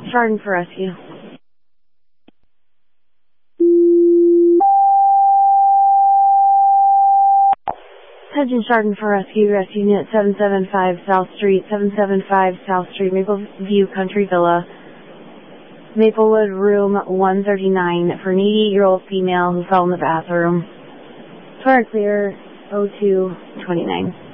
Chardon for rescue. Attention Chardon for rescue. Rescue unit 775 South Street, 775 South Street, Mapleview Country Villa, Maplewood, room 139, for an 88-year-old female who fell in the bathroom. Tour clear 0229.